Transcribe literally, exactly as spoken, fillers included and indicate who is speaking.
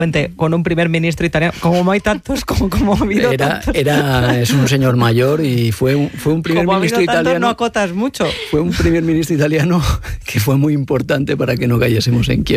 Speaker 1: con un primer ministro italiano, como hay tantos, como, como ha habido
Speaker 2: era,
Speaker 1: tantos.
Speaker 2: Era, es un señor mayor y fue un, fue un primer
Speaker 1: como
Speaker 2: ministro
Speaker 1: ha habido tantos,
Speaker 2: italiano.
Speaker 1: no acotas mucho.
Speaker 2: Fue un primer ministro italiano que fue muy importante para que no cayésemos en quiebra.